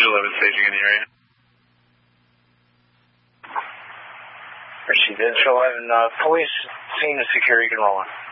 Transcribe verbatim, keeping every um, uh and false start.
eleven staging in the area. Residential eleven, uh, police, scene is secure, you can roll on.